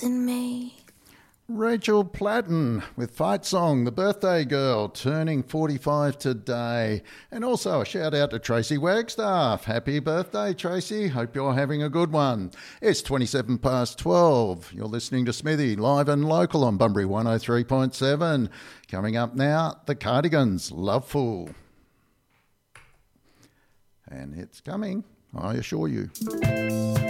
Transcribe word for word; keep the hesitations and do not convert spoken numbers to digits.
in me. Rachel Platten with Fight Song, the birthday girl, turning forty-five today. And also a shout out to Tracy Wagstaff. Happy birthday, Tracy. Hope you're having a good one. It's twenty-seven past twelve. You're listening to Smithy, live and local on Bunbury one oh three point seven. Coming up now, the Cardigans, Loveful. And it's coming, I assure you.